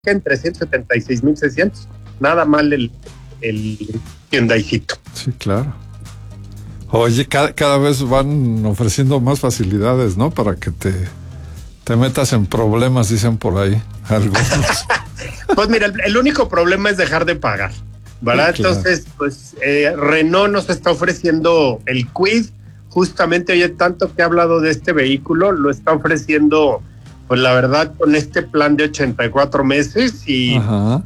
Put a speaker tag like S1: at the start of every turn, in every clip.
S1: en 376,600. Nada mal el Hyundaicito.
S2: Sí, claro. Oye, cada vez van ofreciendo más facilidades, ¿no? Para que te metas en problemas, dicen por ahí algunos.
S1: Pues mira, el único problema es dejar de pagar, ¿verdad? Sí, claro. Entonces, pues Renault nos está ofreciendo el Kwid. Justamente, oye, tanto que he hablado de este vehículo, lo está ofreciendo, pues la verdad, con este plan de 84 meses y... Ajá.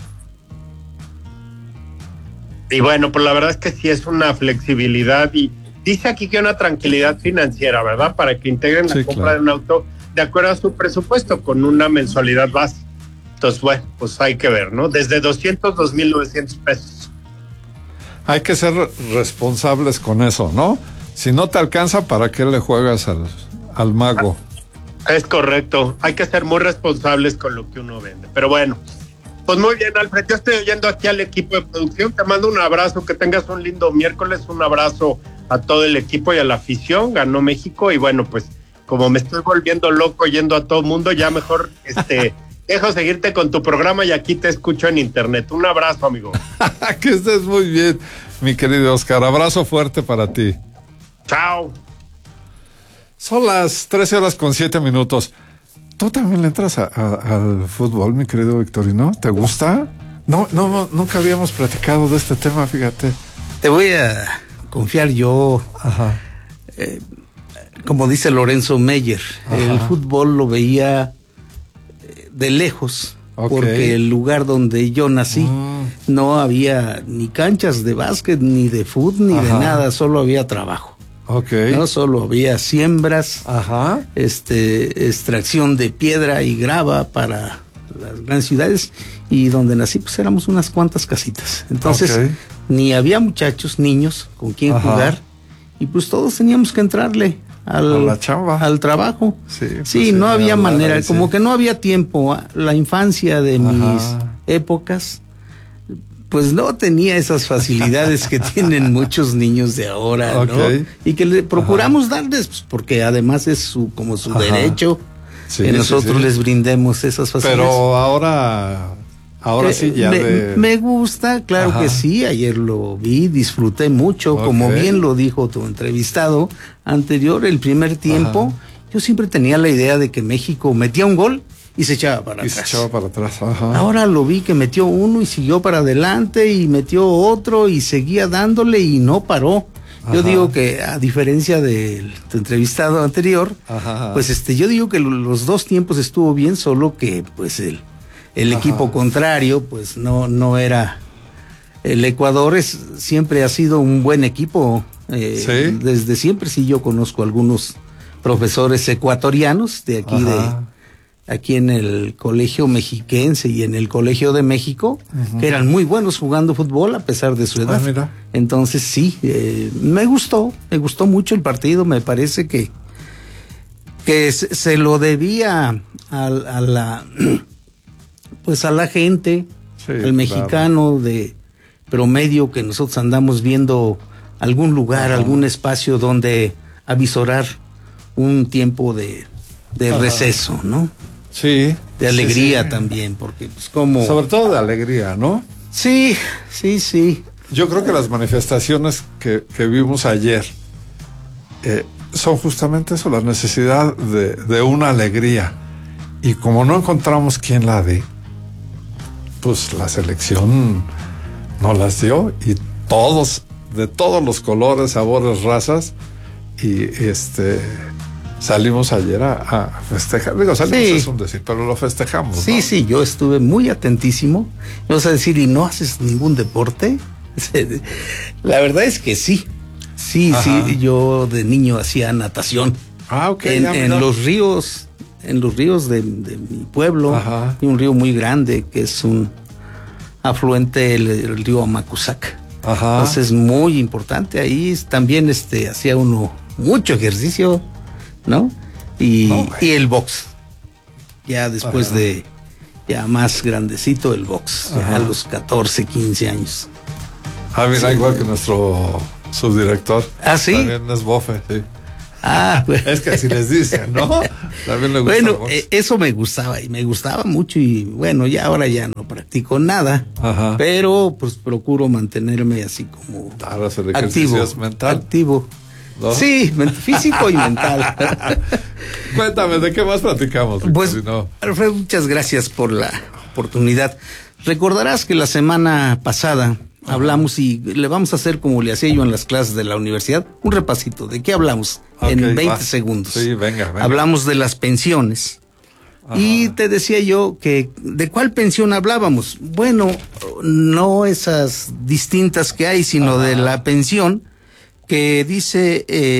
S1: Y bueno, pues la verdad es que sí es una flexibilidad y dice aquí que una tranquilidad financiera, ¿verdad? Para que integren la compra de un auto de acuerdo a su presupuesto con una mensualidad base. Entonces, bueno, pues hay que ver, ¿no? Desde 202,900 pesos.
S2: Hay que ser responsables con eso, ¿no? Si no te alcanza, ¿para qué le juegas al mago?
S1: Es correcto. Hay que ser muy responsables con lo que uno vende. Pero bueno, pues muy bien, Alfred. Yo estoy oyendo aquí al equipo de producción. Te mando un abrazo. Que tengas un lindo miércoles. Un abrazo a todo el equipo y a la afición. Ganó México. Y bueno, pues como me estoy volviendo loco yendo a todo mundo, ya mejor dejo seguirte con tu programa y aquí te escucho en internet. Un abrazo, amigo.
S2: Que estés muy bien, mi querido Oscar. Abrazo fuerte para ti.
S1: Chao.
S2: Son las 13:07. ¿Tú también le entras al fútbol, mi querido Victorino? ¿Te gusta? No, nunca habíamos platicado de este tema, fíjate.
S3: Te voy a confiar yo. Ajá. Como dice Lorenzo Meyer, ajá, el fútbol lo veía de lejos, porque el lugar donde yo nací no había ni canchas de básquet, ni de fútbol, ni de nada, solo había trabajo. No solo había siembras, extracción de piedra y grava para las grandes ciudades, y donde nací pues éramos unas cuantas casitas. Entonces ni había muchachos, niños con quien jugar, y pues todos teníamos que entrarle al trabajo. Sí, no había manera, como que no había tiempo. La infancia de mis épocas pues no tenía esas facilidades que tienen muchos niños de ahora, ¿no? Y que le procuramos darles, pues, porque además es su derecho que nosotros les brindemos esas facilidades.
S2: Pero ahora sí ya
S3: me gusta, claro que sí. Ayer lo vi, disfruté mucho, como bien lo dijo tu entrevistado anterior, el primer tiempo. Yo siempre tenía la idea de que México metía un gol y se echaba para atrás. Ahora lo vi que metió uno y siguió para adelante y metió otro y seguía dándole y no paró. Yo digo que, a diferencia del entrevistado anterior, pues yo digo que los dos tiempos estuvo bien, solo que pues el equipo contrario pues no era. El Ecuador siempre ha sido un buen equipo, desde siempre. Sí, yo conozco algunos profesores ecuatorianos de aquí aquí en el Colegio Mexiquense y en el Colegio de México, que eran muy buenos jugando fútbol a pesar de su edad.
S2: Mira.
S3: Entonces sí, me gustó mucho el partido. Me parece que se lo debía a la gente, el mexicano de promedio, que nosotros andamos viendo algún lugar, algún espacio donde avisorar un tiempo de receso, ¿no?
S2: Sí.
S3: De alegría también, porque pues como...
S2: Sobre todo de alegría, ¿no?
S3: Sí.
S2: Yo creo que las manifestaciones que vimos ayer son justamente eso, la necesidad de una alegría. Y como no encontramos quién la dé, pues la selección no las dio, y todos, de todos los colores, sabores, razas, y salimos ayer a festejar. Digo, salimos es un decir, pero lo festejamos.
S3: Sí, ¿no? Yo estuve muy atentísimo. Vas a decir, ¿y no haces ningún deporte? La verdad es que sí. Sí, yo de niño hacía natación. En los ríos de mi pueblo. Hay un río muy grande que es un afluente el río Amacuzac. Entonces es muy importante. Ahí también hacía uno mucho ejercicio, ¿no? Y el box. Ya después de ya más grandecito, el box, ya a los 14, 15 años.
S2: Mira, igual que nuestro subdirector.
S3: ¿Sí?
S2: También es bofe, sí. Es que así les dicen, ¿no? También le gusta.
S3: Bueno, eso me gustaba y me gustaba mucho y bueno, ya ahora ya no practico nada. Ajá. Pero pues procuro mantenerme así como activo. ¿No? Sí, físico y mental.
S2: Cuéntame, ¿de qué más platicamos?
S3: Pues, Alfredo, muchas gracias por la oportunidad. Recordarás que la semana pasada hablamos y le vamos a hacer como le hacía yo en las clases de la universidad, un repasito. ¿De qué hablamos? En 20 segundos.
S2: Sí, venga.
S3: Hablamos de las pensiones. Ajá. Y te decía yo que ¿de cuál pensión hablábamos? Bueno, no esas distintas que hay, sino de la pensión que dice,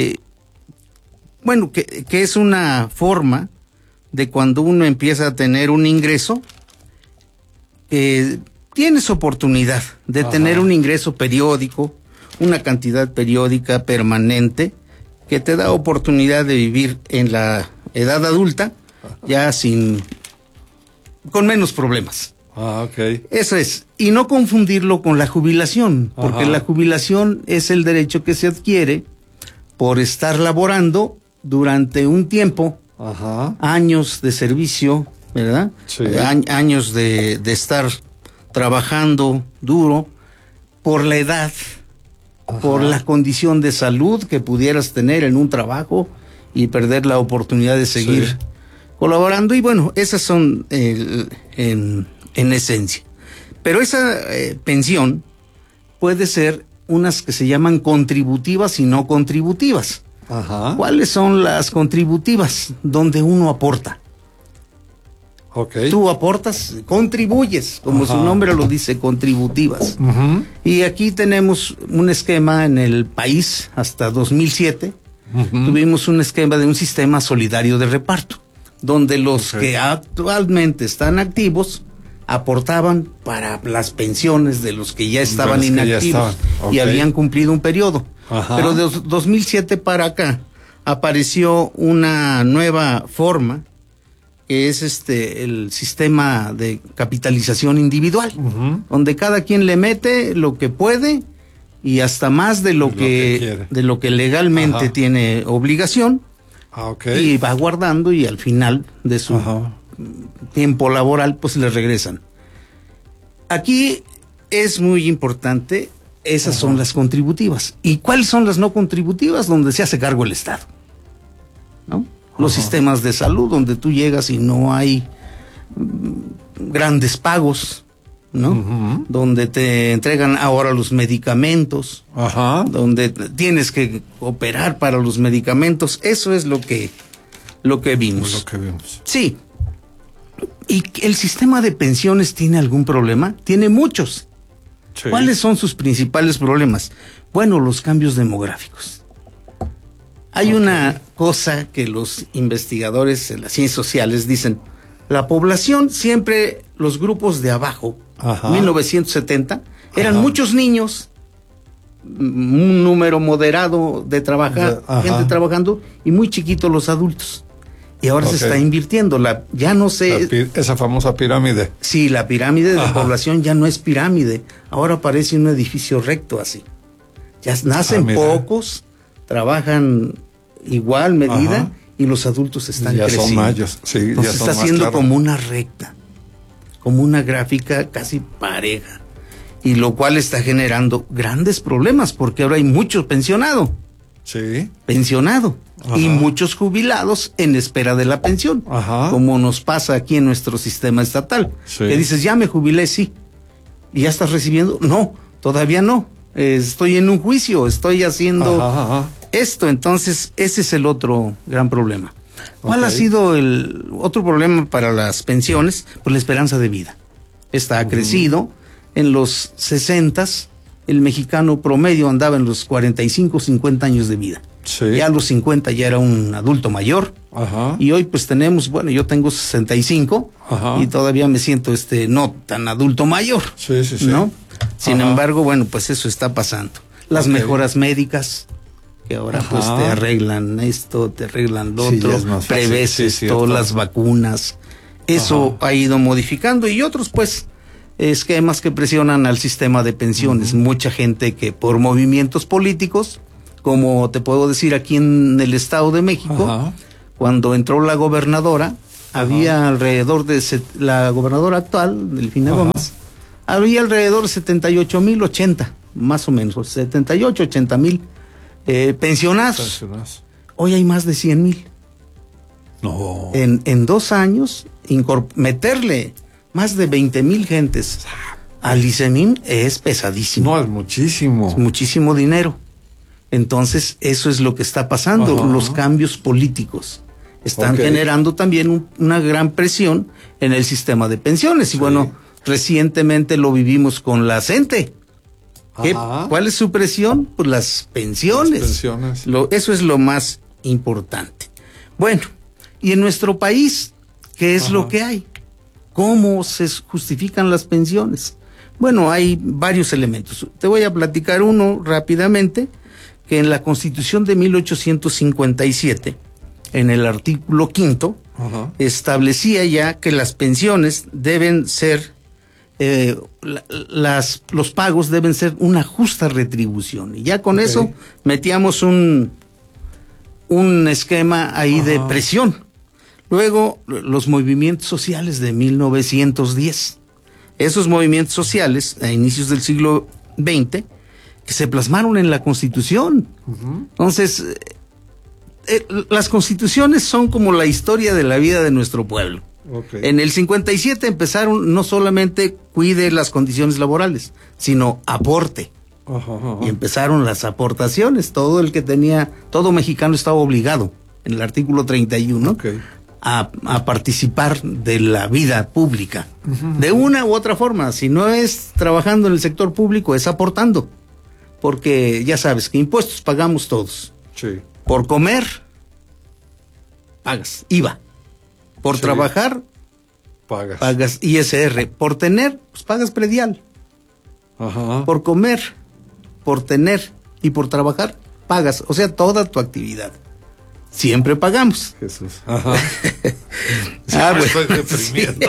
S3: que es una forma de cuando uno empieza a tener un ingreso, tienes oportunidad de tener un ingreso periódico, una cantidad periódica permanente, que te da oportunidad de vivir en la edad adulta, ya con menos problemas.
S2: Ok.
S3: Eso es, y no confundirlo con la jubilación, porque la jubilación es el derecho que se adquiere por estar laborando durante un tiempo, años de servicio, ¿verdad?
S2: Sí.
S3: Años de estar trabajando duro, por la edad, por la condición de salud que pudieras tener en un trabajo y perder la oportunidad de seguir colaborando, y bueno, esas son en esencia. Pero esa pensión puede ser unas que se llaman contributivas y no contributivas.
S2: Ajá.
S3: ¿Cuáles son las contributivas? Donde uno aporta.
S2: Okay.
S3: Tú aportas, contribuyes, como su nombre lo dice, contributivas. Y aquí tenemos un esquema en el país hasta 2007. Tuvimos un esquema de un sistema solidario de reparto, donde los que actualmente están activos aportaban para las pensiones de los que ya estaban inactivos y habían cumplido un periodo. Pero de 2007 para acá apareció una nueva forma, que es el sistema de capitalización individual, donde cada quien le mete lo que puede y hasta más de lo que legalmente tiene obligación, y va guardando, y al final de su tiempo laboral pues le regresan. Aquí es muy importante, esas son las contributivas. ¿Y cuáles son las no contributivas? Donde se hace cargo el Estado, ¿no? Los sistemas de salud, donde tú llegas y no hay grandes pagos, ¿no? Donde te entregan ahora los medicamentos, donde tienes que operar para los medicamentos. Eso es lo que vimos. Sí. ¿Y el sistema de pensiones tiene algún problema? Tiene muchos. Sí. ¿Cuáles son sus principales problemas? Bueno, los cambios demográficos. Hay una cosa que los investigadores en las ciencias sociales dicen: la población siempre, los grupos de abajo, 1970, eran muchos niños, un número moderado de gente trabajando, y muy chiquitos los adultos. Y ahora se está invirtiendo, ya no sé...
S2: Esa famosa pirámide.
S3: Sí, la pirámide de la población ya no es pirámide, ahora parece un edificio recto así. Ya nacen pocos, trabajan igual medida, y los adultos están creciendo.
S2: Son mayos. Sí,
S3: entonces
S2: ya son
S3: está haciendo como una recta, como una gráfica casi pareja, y lo cual está generando grandes problemas, porque ahora hay muchos pensionados.
S2: Sí.
S3: Pensionado. Y muchos jubilados en espera de la pensión, como nos pasa aquí en nuestro sistema estatal. Que dices, ya me jubilé, sí. ¿Y ya estás recibiendo? No, todavía no. Estoy en un juicio, estoy haciendo esto. Entonces, ese es el otro gran problema. ¿Cuál ha sido el otro problema para las pensiones? Pues la esperanza de vida. Esta ha crecido. En los 60s, el mexicano promedio andaba en los 45, 50 años de vida. Sí. Ya a los 50 ya era un adulto mayor. Y hoy pues tenemos, bueno, yo tengo 65 y todavía me siento no tan adulto mayor.
S2: Sí.
S3: ¿No? Sin embargo, bueno, pues eso está pasando. Las mejoras médicas, que ahora pues te arreglan esto, te arreglan lo otro, prevés todas las vacunas. Eso ha ido modificando, y otros pues esquemas que presionan al sistema de pensiones. Mucha gente que por movimientos políticos como te puedo decir aquí en el Estado de México,
S2: Ajá.
S3: cuando entró la gobernadora, había alrededor de la gobernadora actual, Delfina Gómez, había alrededor de 78,080, más o menos, 78, 80,000 pensionados. Hoy hay más de 100,000.
S2: No.
S3: En 2 años, meterle más de 20,000 gentes al ICEMIN es pesadísimo.
S2: No, es muchísimo.
S3: Es muchísimo dinero. Entonces, eso es lo que está pasando.
S2: Ajá.
S3: Los cambios políticos están generando también una gran presión en el sistema de pensiones. Y bueno, recientemente lo vivimos con la CENTE. ¿Cuál es su presión? Pues las pensiones. Eso es lo más importante. Bueno, y en nuestro país, ¿qué es lo que hay? ¿Cómo se justifican las pensiones? Bueno, hay varios elementos. Te voy a platicar uno rápidamente, que en la Constitución de 1857, en el artículo 5, establecía ya que las pensiones deben ser, los pagos deben ser una justa retribución. Y ya con eso metíamos un esquema ahí de presión. Luego, los movimientos sociales de 1910. Esos movimientos sociales, a inicios del siglo XX, que se plasmaron en la Constitución. Entonces, las constituciones son como la historia de la vida de nuestro pueblo. En el 57 empezaron no solamente cuide las condiciones laborales, sino aporte. Y empezaron las aportaciones. Todo mexicano estaba obligado, en el artículo 31, a participar de la vida pública. De una u otra forma. Si no es trabajando en el sector público, es aportando. Porque ya sabes que impuestos pagamos todos. Por comer, pagas IVA. Por trabajar, pagas ISR. Por tener, pues pagas predial. Por comer, por tener y por trabajar, pagas. O sea, toda tu actividad. Siempre pagamos.
S2: Jesús.
S3: Bueno.
S2: Estoy deprimiendo.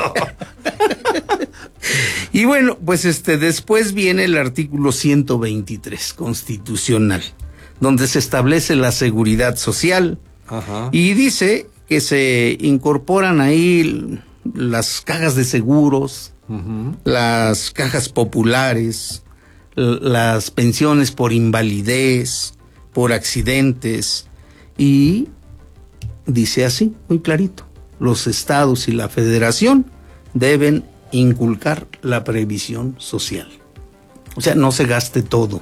S3: Y bueno, pues después viene el artículo 123 constitucional, donde se establece la seguridad social. Y dice que se incorporan ahí las cajas de seguros, las cajas populares, las pensiones por invalidez, por accidentes, y dice así, muy clarito, los estados y la federación deben inculcar la previsión social. O sea, no se gaste todo.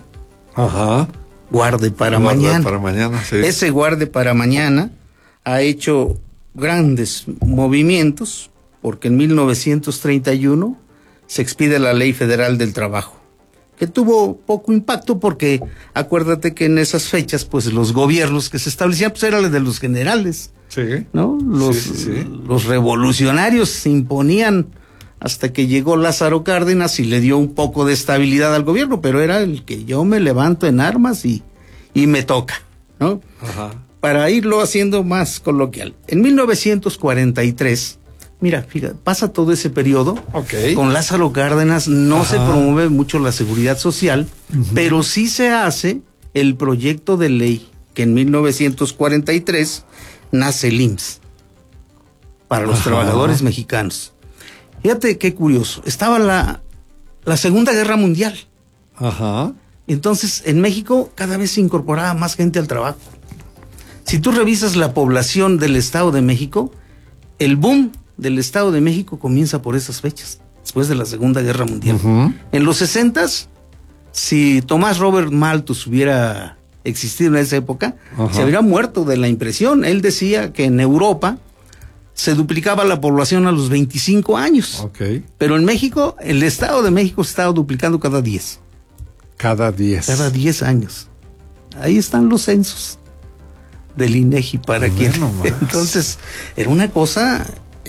S3: Guarde para mañana. Ese guarde para mañana ha hecho grandes movimientos, porque en 1931 se expide la Ley Federal del Trabajo, que tuvo poco impacto porque acuérdate que en esas fechas pues los gobiernos que se establecían pues eran los de los generales, ¿no? Los revolucionarios se imponían hasta que llegó Lázaro Cárdenas y le dio un poco de estabilidad al gobierno, pero era el que yo me levanto en armas y me toca, ¿no? Para irlo haciendo más coloquial. En 1943, mira, fíjate, pasa todo ese periodo. Con Lázaro Cárdenas no se promueve mucho la seguridad social, pero sí se hace el proyecto de ley que en 1943 nace el IMSS para los trabajadores mexicanos. Fíjate qué curioso. Estaba la Segunda Guerra Mundial. Entonces, en México cada vez se incorporaba más gente al trabajo. Si tú revisas la población del Estado de México, el boom del Estado de México comienza por esas fechas, después de la Segunda Guerra Mundial. En los 60s, si Tomás Robert Malthus hubiera existido en esa época, se habría muerto de la impresión. Él decía que en Europa se duplicaba la población a los 25 años. Pero en México, el Estado de México se estaba duplicando cada 10.
S2: Cada 10
S3: años. Ahí están los censos del INEGI para quien. Entonces, era una cosa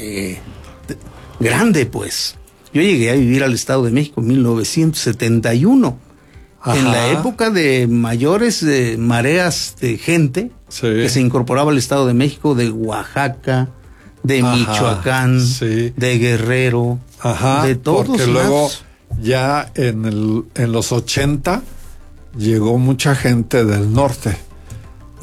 S3: grande, pues. Yo llegué a vivir al Estado de México en 1971. En la época de mayores mareas de gente que se incorporaba al Estado de México, de Oaxaca, de Michoacán, de Guerrero, de todos
S2: porque
S3: lados.
S2: Luego ya en los 80 llegó mucha gente del norte.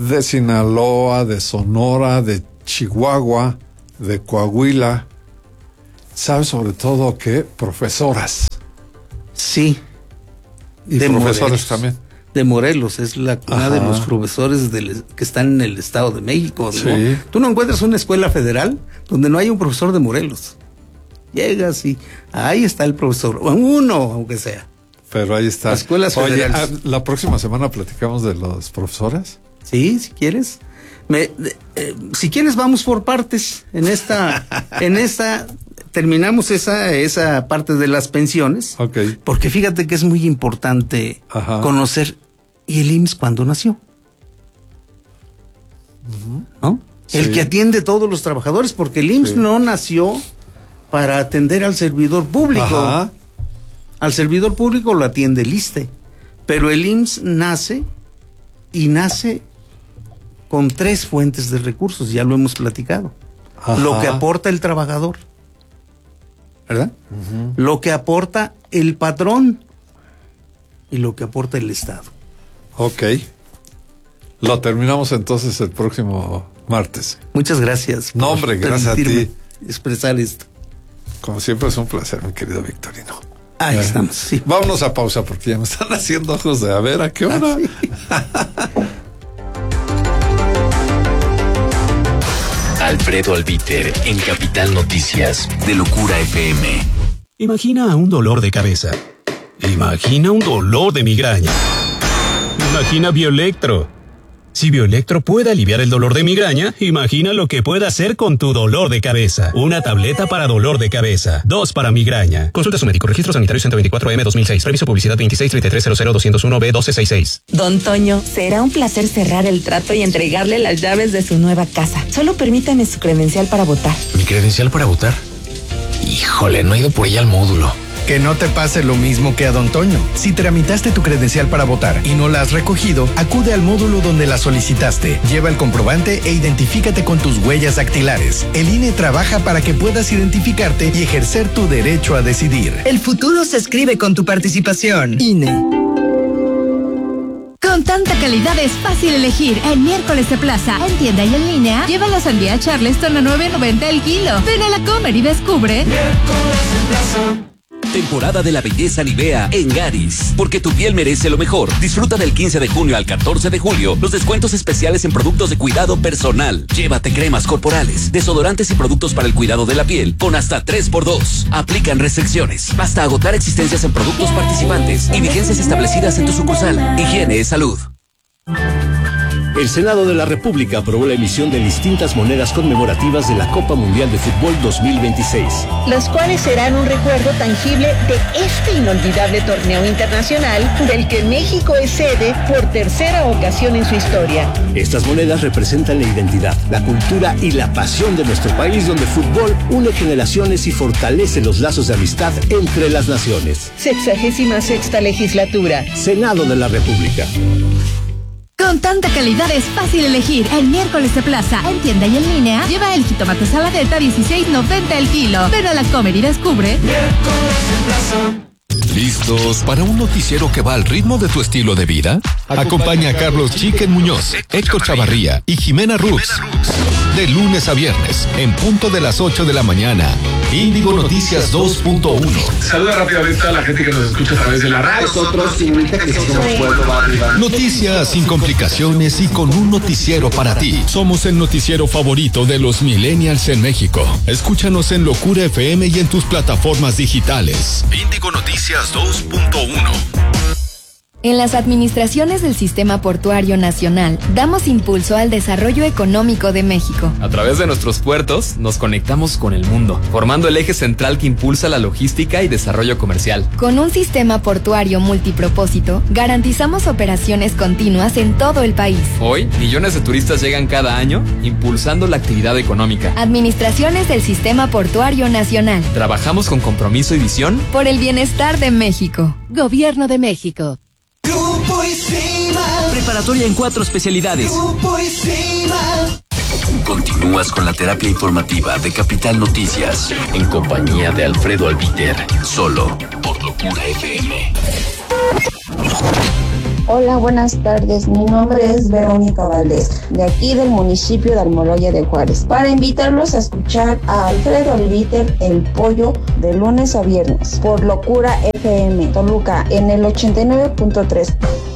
S2: de Sinaloa, de Sonora, de Chihuahua, de Coahuila. ¿Sabes sobre todo qué? Profesoras.
S3: Sí.
S2: Y de profesores Morelos también.
S3: De Morelos, es la cuna de los profesores que están en el Estado de México. ¿No?
S2: Sí.
S3: Tú no encuentras una escuela federal donde no hay un profesor de Morelos. Llegas y ahí está el profesor, uno aunque sea.
S2: Pero ahí está.
S3: Las escuelas federales.
S2: Oye, la próxima semana platicamos de los profesores.
S3: Sí, si quieres. Si quieres vamos por partes. En esta terminamos esa parte de las pensiones.
S2: Okay.
S3: Porque fíjate que es muy importante conocer y el IMSS cuándo nació. ¿No? Sí. El que atiende a todos los trabajadores, porque el IMSS no nació para atender al servidor público. Al servidor público lo atiende el ISSSTE, pero el IMSS nace con 3 fuentes de recursos, ya lo hemos platicado. Lo que aporta el trabajador, ¿verdad? Lo que aporta el patrón y lo que aporta el Estado.
S2: Ok. Lo terminamos entonces el próximo martes.
S3: Muchas gracias.
S2: No, hombre, gracias a ti.
S3: Expresar esto.
S2: Como siempre es un placer, mi querido Victorino.
S3: Ahí estamos, sí.
S2: Vámonos a pausa porque ya me están haciendo ojos de a ver a qué hora.
S3: Sí.
S4: Alfredo Albiter en Capital Noticias de Locura FM.
S5: Imagina un dolor de cabeza. Imagina un dolor de migraña. Imagina Bioelectro. Si Bioelectro puede aliviar el dolor de migraña, imagina lo que puede hacer con tu dolor de cabeza. Una tableta para dolor de cabeza, 2 para migraña. Consulta a su médico. Registro sanitario 124M 2006. Previso publicidad 2633000201B1266.
S6: Don Toño, será un placer cerrar el trato y entregarle las llaves de su nueva casa. Solo permítame su credencial para votar.
S4: ¿Mi credencial para votar? Híjole, no he ido por ella al módulo.
S7: Que no te pase lo mismo que a Don Toño. Si tramitaste tu credencial para votar y no la has recogido, acude al módulo donde la solicitaste. Lleva el comprobante e identifícate con tus huellas dactilares. El INE trabaja para que puedas identificarte y ejercer tu derecho a decidir.
S8: El futuro se escribe con tu participación. INE.
S9: Con tanta calidad es fácil elegir. En Miércoles de Plaza, en tienda y en línea, lleva la sandía Charleston a $9.90 el kilo. Ven a la Comer y descubre.
S4: Miércoles de Plaza. Temporada de la belleza Nivea en Garis, porque tu piel merece lo mejor. Disfruta del 15 de junio al 14 de julio los descuentos especiales en productos de cuidado personal. Llévate cremas corporales, desodorantes y productos para el cuidado de la piel con hasta 3x2. Aplican restricciones. Basta agotar existencias en productos participantes y vigencias establecidas en tu sucursal. Higiene es salud.
S10: El Senado de la República aprobó la emisión de distintas monedas conmemorativas de la Copa Mundial de Fútbol 2026.
S11: Los cuales serán un recuerdo tangible de este inolvidable torneo internacional del que México es sede por tercera ocasión en su historia.
S10: Estas monedas representan la identidad, la cultura y la pasión de nuestro país, donde el fútbol une generaciones y fortalece los lazos de amistad entre las naciones.
S11: 66ª legislatura.
S10: Senado de la República.
S9: Con tanta calidad es fácil elegir. En Miércoles de Plaza, en tienda y en línea, lleva el jitomate saladeta $16.90 el kilo. Ven a la Comer y descubre.
S4: Miércoles de Plaza.
S12: ¿Listos para un noticiero que va al ritmo de tu estilo de vida? Acompaña a Carlos Chicken Muñoz, Héctor Chavarría y Jimena Rux. De lunes a viernes, en punto de las 8 de la mañana. Índigo Noticias 2.1.
S13: Saluda rápidamente a la gente que nos escucha a través de la radio.
S14: Nosotros significa que somos pueblo arriba.
S12: Noticias sin complicaciones y con un noticiero para ti. Somos el noticiero favorito de los millennials en México. Escúchanos en Locura FM y en tus plataformas digitales. Índigo Noticias 2.1.
S15: En las administraciones del Sistema Portuario Nacional, damos impulso al desarrollo económico de México.
S16: A través de nuestros puertos, nos conectamos con el mundo, formando el eje central que impulsa la logística y desarrollo comercial.
S15: Con un sistema portuario multipropósito, garantizamos operaciones continuas en todo el país.
S16: Hoy, millones de turistas llegan cada año, impulsando la actividad económica.
S15: Administraciones del Sistema Portuario Nacional.
S16: Trabajamos con compromiso y visión
S15: por el bienestar de México.
S9: Gobierno de México.
S17: Grupo ISIMA.
S4: Preparatoria en 4 especialidades.
S17: Grupo ISIMA.
S4: Continúas con la terapia informativa de Capital Noticias en compañía de Alfredo Albiter, solo por Locura FM.
S18: Hola, buenas tardes. Mi nombre es Verónica Valdés, de aquí del municipio de Almoloya de Juárez, para invitarlos a escuchar a Alfredo Albiter, El Pollo, de lunes a viernes, por Locura FM, Toluca, en el 89.3.